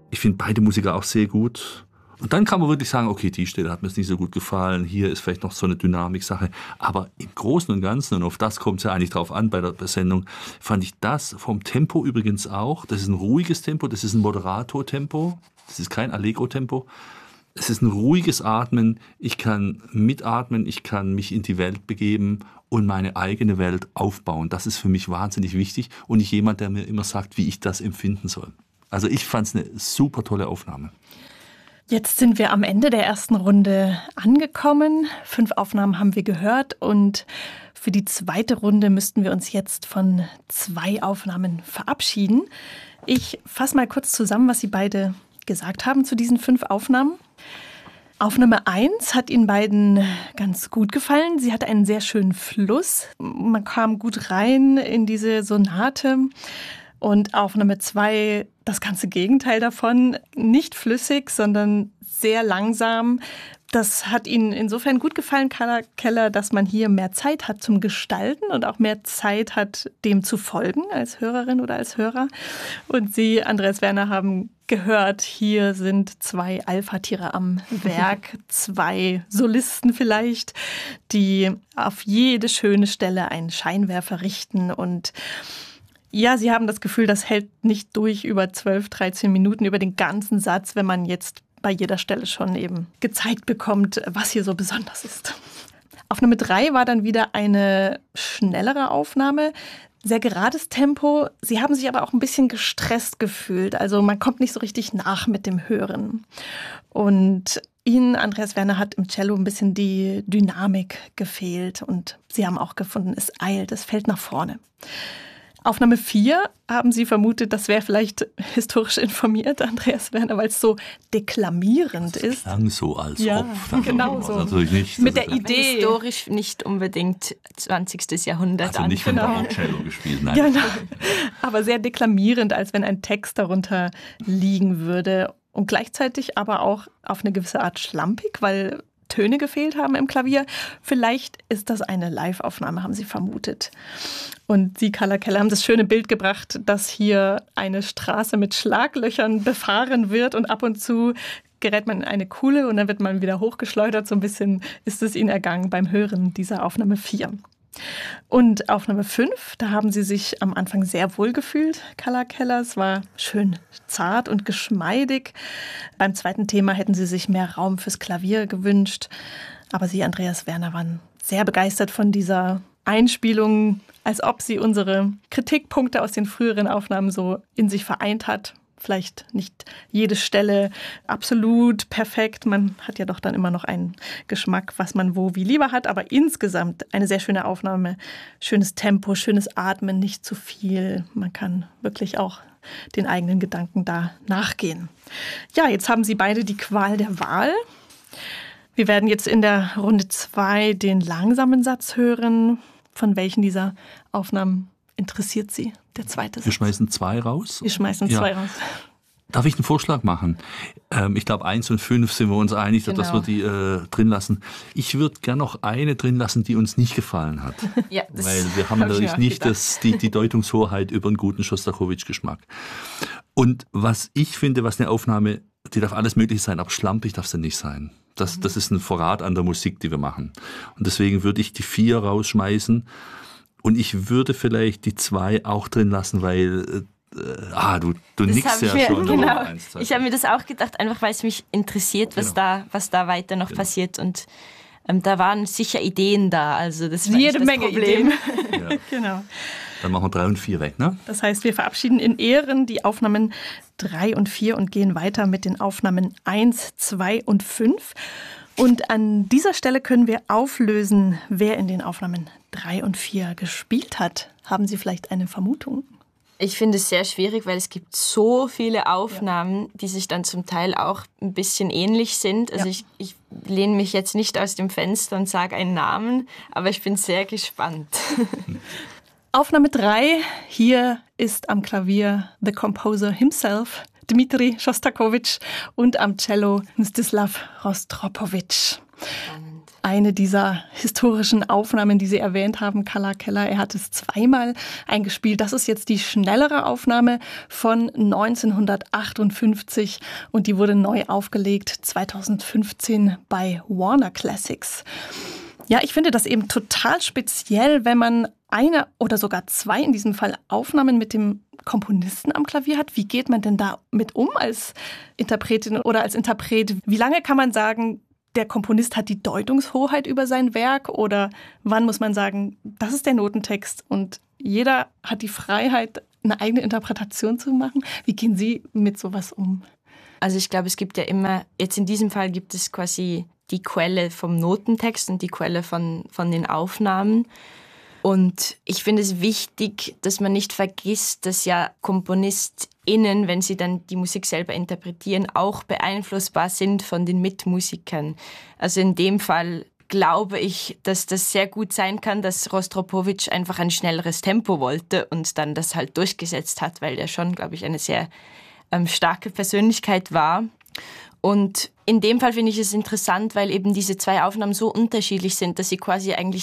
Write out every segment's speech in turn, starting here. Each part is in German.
Ich finde beide Musiker auch sehr gut. Und dann kann man wirklich sagen, okay, die Stelle hat mir jetzt nicht so gut gefallen, hier ist vielleicht noch so eine Dynamik-Sache. Aber im Großen und Ganzen, und auf das kommt es ja eigentlich drauf an bei der Sendung, fand ich das vom Tempo übrigens auch. Das ist ein ruhiges Tempo, das ist ein Moderato-Tempo, das ist kein Allegro-Tempo. Es ist ein ruhiges Atmen, ich kann mitatmen, ich kann mich in die Welt begeben und meine eigene Welt aufbauen. Das ist für mich wahnsinnig wichtig und nicht jemand, der mir immer sagt, wie ich das empfinden soll. Also ich fand es eine super tolle Aufnahme. Jetzt sind wir am Ende der ersten Runde angekommen. 5 Aufnahmen haben wir gehört und für die zweite Runde müssten wir uns jetzt von 2 Aufnahmen verabschieden. Ich fasse mal kurz zusammen, was Sie beide gesagt haben zu diesen 5 Aufnahmen. Aufnahme 1 hat Ihnen beiden ganz gut gefallen. Sie hatte einen sehr schönen Fluss. Man kam gut rein in diese Sonate. Und Aufnahme 2, das ganze Gegenteil davon. Nicht flüssig, sondern sehr langsam. Das hat Ihnen insofern gut gefallen, Carla Keller, dass man hier mehr Zeit hat zum Gestalten und auch mehr Zeit hat, dem zu folgen als Hörerin oder als Hörer. Und Sie, Andreas Werner, haben gehört, hier sind 2 Alpha-Tiere am Werk, 2 Solisten vielleicht, die auf jede schöne Stelle einen Scheinwerfer richten. Und ja, Sie haben das Gefühl, das hält nicht durch über 12, 13 Minuten, über den ganzen Satz, wenn man jetzt bei jeder Stelle schon eben gezeigt bekommt, was hier so besonders ist. Aufnahme 3 war dann wieder eine schnellere Aufnahme. Sehr gerades Tempo. Sie haben sich aber auch ein bisschen gestresst gefühlt. Also man kommt nicht so richtig nach mit dem Hören. Und Ihnen, Andreas Werner, hat im Cello ein bisschen die Dynamik gefehlt. Und Sie haben auch gefunden, es eilt, es fällt nach vorne. Aufnahme 4 haben Sie vermutet, das wäre vielleicht historisch informiert, Andreas Werner, weil es so deklamierend ist. Klang so, als ja, ob. Genau so. Natürlich nicht. Mit der Idee. Historisch nicht unbedingt 20. Jahrhundert. Also nicht genau. von Cello gespielt, nein. Genau. Aber sehr deklamierend, als wenn ein Text darunter liegen würde. Und gleichzeitig aber auch auf eine gewisse Art schlampig, weil Töne gefehlt haben im Klavier. Vielleicht ist das eine Live-Aufnahme, haben Sie vermutet. Und Sie, Carla Keller, haben das schöne Bild gebracht, dass hier eine Straße mit Schlaglöchern befahren wird und ab und zu gerät man in eine Kuhle und dann wird man wieder hochgeschleudert. So ein bisschen ist es Ihnen ergangen beim Hören dieser Aufnahme 4. Und Aufnahme 5, da haben Sie sich am Anfang sehr wohl gefühlt, Carla Keller. Es war schön zart und geschmeidig. Beim zweiten Thema hätten Sie sich mehr Raum fürs Klavier gewünscht. Aber Sie, Andreas Werner, waren sehr begeistert von dieser Einspielung, als ob sie unsere Kritikpunkte aus den früheren Aufnahmen so in sich vereint hat. Vielleicht nicht jede Stelle absolut perfekt. Man hat ja doch dann immer noch einen Geschmack, was man wo wie lieber hat. Aber insgesamt eine sehr schöne Aufnahme. Schönes Tempo, schönes Atmen, nicht zu viel. Man kann wirklich auch den eigenen Gedanken da nachgehen. Ja, jetzt haben Sie beide die Qual der Wahl. Wir werden jetzt in der Runde 2 den langsamen Satz hören. Von welchen dieser Aufnahmen interessiert Sie der zweite Satz? Wir schmeißen 2 raus. Wir schmeißen 2 raus. Darf ich einen Vorschlag machen? Ich glaube, 1 und 5 sind wir uns einig, Genau. dass wir die drin lassen. Ich würde gerne noch eine drin lassen, die uns nicht gefallen hat. Ja, weil wir haben natürlich nicht die Deutungshoheit über einen guten Schostakowitsch-Geschmack. Und was ich finde, was eine Aufnahme, die darf alles möglich sein, aber schlampig darf sie nicht sein. Das ist ein Verrat an der Musik, die wir machen. Und deswegen würde ich die 4 rausschmeißen. Und ich würde vielleicht die 2 auch drin lassen, weil du nickst ja schon. Genau. Ich habe mir das auch gedacht, einfach weil es mich interessiert, was da weiter noch passiert. Und da waren sicher Ideen da. Also das war jede Menge Problem. Ideen. Ja. Genau. Dann machen wir 3 und 4 weg, ne? Das heißt, wir verabschieden in Ehren die Aufnahmen 3 und 4 und gehen weiter mit den Aufnahmen 1, 2 und 5. Und an dieser Stelle können wir auflösen, wer in den Aufnahmen 3 und 4 gespielt hat. Haben Sie vielleicht eine Vermutung? Ich finde es sehr schwierig, weil es gibt so viele Aufnahmen, die sich dann zum Teil auch ein bisschen ähnlich sind. Also ich lehne mich jetzt nicht aus dem Fenster und sage einen Namen, aber ich bin sehr gespannt. Aufnahme 3, hier ist am Klavier the composer himself, Dmitri Schostakowitsch, und am Cello Mstislav Rostropowitsch. Spannend. eine dieser historischen Aufnahmen, die Sie erwähnt haben, Carla Keller. Er hat es zweimal eingespielt. Das ist jetzt die schnellere Aufnahme von 1958 und die wurde neu aufgelegt 2015 bei Warner Classics. Ja, ich finde das eben total speziell, wenn man eine oder sogar zwei in diesem Fall Aufnahmen mit dem Komponisten am Klavier hat. Wie geht man denn da mit um als Interpretin oder als Interpret? Wie lange kann man sagen, der Komponist hat die Deutungshoheit über sein Werk? Oder wann muss man sagen, das ist der Notentext und jeder hat die Freiheit, eine eigene Interpretation zu machen? Wie gehen Sie mit sowas um? Also ich glaube, es gibt ja immer, jetzt in diesem Fall gibt es quasi die Quelle vom Notentext und die Quelle von den Aufnahmen. Und ich finde es wichtig, dass man nicht vergisst, dass ja KomponistInnen, wenn sie dann die Musik selber interpretieren, auch beeinflussbar sind von den Mitmusikern. Also in dem Fall glaube ich, dass das sehr gut sein kann, dass Rostropovich einfach ein schnelleres Tempo wollte und dann das halt durchgesetzt hat, weil er schon, glaube ich, eine sehr starke Persönlichkeit war. Und in dem Fall finde ich es interessant, weil eben diese zwei Aufnahmen so unterschiedlich sind, dass sie quasi eigentlich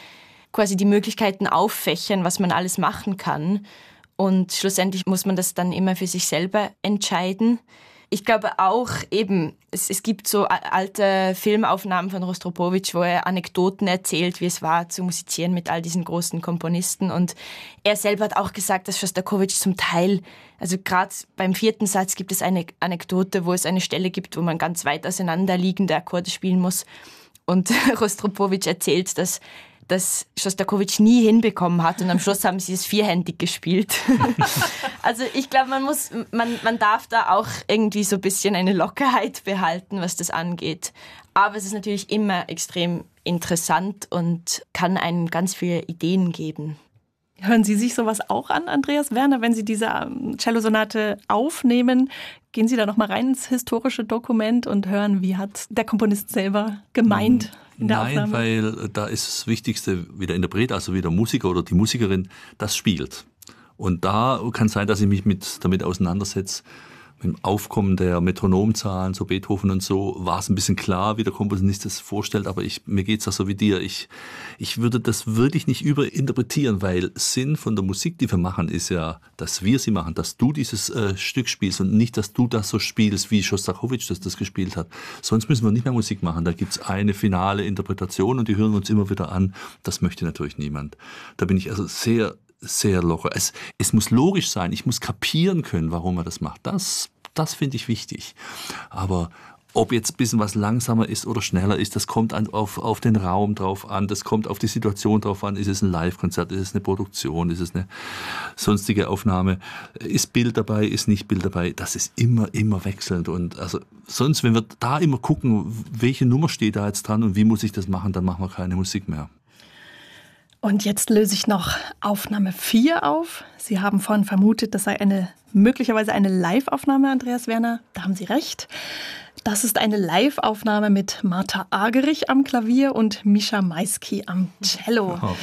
die Möglichkeiten auffächern, was man alles machen kann. Und schlussendlich muss man das dann immer für sich selber entscheiden. Ich glaube auch eben, es gibt so alte Filmaufnahmen von Rostropovich, wo er Anekdoten erzählt, wie es war zu musizieren mit all diesen großen Komponisten. Und er selber hat auch gesagt, dass Schostakowitsch zum Teil, also gerade beim 4. Satz gibt es eine Anekdote, wo es eine Stelle gibt, wo man ganz weit auseinanderliegende Akkorde spielen muss. Und Rostropovich erzählt, dass Schostakowitsch nie hinbekommen hat und am Schluss haben sie es vierhändig gespielt. Also ich glaube, man darf da auch irgendwie so ein bisschen eine Lockerheit behalten, was das angeht. Aber es ist natürlich immer extrem interessant und kann einem ganz viele Ideen geben. Hören Sie sich sowas auch an, Andreas Werner, wenn Sie diese Cellosonate aufnehmen? Gehen Sie da noch mal rein ins historische Dokument und hören, wie hat der Komponist selber gemeint in der Aufnahme? Nein, weil da ist das Wichtigste, wie der Interpret, also wie der Musiker oder die Musikerin das spielt. Und da kann es sein, dass ich mich damit auseinandersetze. Mit dem Aufkommen der Metronomzahlen, so Beethoven und so, war es ein bisschen klar, wie der Komponist das vorstellt, aber mir geht's auch so wie dir. Ich würde das wirklich nicht überinterpretieren, weil Sinn von der Musik, die wir machen, ist ja, dass wir sie machen, dass du dieses Stück spielst und nicht, dass du das so spielst, wie Schostakowitsch das gespielt hat. Sonst müssen wir nicht mehr Musik machen. Da gibt's eine finale Interpretation und die hören wir uns immer wieder an. Das möchte natürlich niemand. Da bin ich also sehr, sehr locker. Es muss logisch sein. Ich muss kapieren können, warum er das macht. Das finde ich wichtig. Aber ob jetzt ein bisschen was langsamer ist oder schneller ist, das kommt auf den Raum drauf an, das kommt auf die Situation drauf an. Ist es ein Live-Konzert, ist es eine Produktion, ist es eine sonstige Aufnahme, ist Bild dabei, ist nicht Bild dabei. Das ist immer wechselnd. Und also sonst, wenn wir da immer gucken, welche Nummer steht da jetzt dran und wie muss ich das machen, dann machen wir keine Musik mehr. Und jetzt löse ich noch Aufnahme 4 auf. Sie haben vorhin vermutet, das sei möglicherweise eine Live-Aufnahme, Andreas Werner. Da haben Sie recht. Das ist eine Live-Aufnahme mit Martha Argerich am Klavier und Mischa Maisky am Cello. Oh.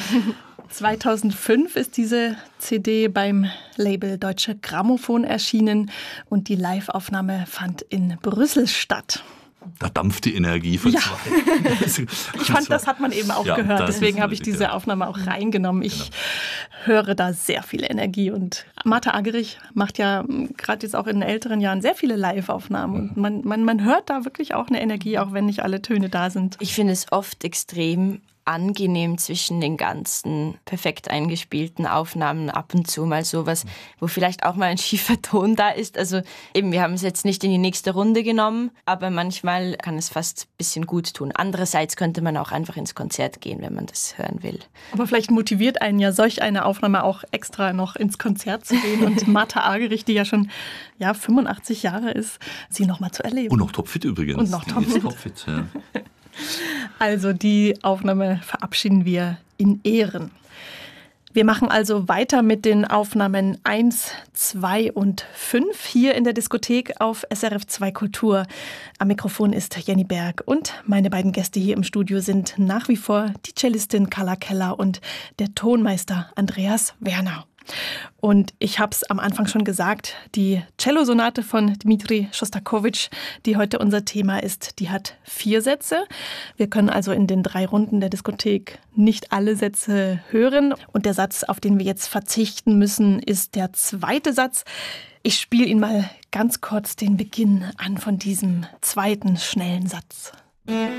2005 ist diese CD beim Label Deutsche Grammophon erschienen und die Live-Aufnahme fand in Brüssel statt. Da dampft die Energie von zwei. Ich fand, das hat man eben auch gehört. Deswegen habe ich diese Aufnahme auch reingenommen. Ich höre da sehr viel Energie. Und Martha Argerich macht ja gerade jetzt auch in älteren Jahren sehr viele Live-Aufnahmen. Und man hört da wirklich auch eine Energie, auch wenn nicht alle Töne da sind. Ich finde es oft extrem angenehm zwischen den ganzen perfekt eingespielten Aufnahmen ab und zu mal sowas, wo vielleicht auch mal ein schiefer Ton da ist. Also eben, wir haben es jetzt nicht in die nächste Runde genommen, aber manchmal kann es fast ein bisschen gut tun. Andererseits könnte man auch einfach ins Konzert gehen, wenn man das hören will. Aber vielleicht motiviert einen ja solch eine Aufnahme auch extra noch ins Konzert zu gehen und Martha Argerich, die ja schon 85 Jahre ist, sie noch mal zu erleben. Und noch topfit übrigens. Und noch topfit. Ja. Also die Aufnahme verabschieden wir in Ehren. Wir machen also weiter mit den Aufnahmen 1, 2 und 5 hier in der Diskothek auf SRF 2 Kultur. Am Mikrofon ist Jenny Berg und meine beiden Gäste hier im Studio sind nach wie vor die Cellistin Carla Keller und der Tonmeister Andreas Werner. Und ich habe es am Anfang schon gesagt, die Cellosonate von Dmitri Schostakowitsch, die heute unser Thema ist, die hat 4 Sätze. Wir können also in den 3 Runden der Diskothek nicht alle Sätze hören. Und der Satz, auf den wir jetzt verzichten müssen, ist der 2. Satz. Ich spiele Ihnen mal ganz kurz den Beginn an von diesem 2. schnellen Satz.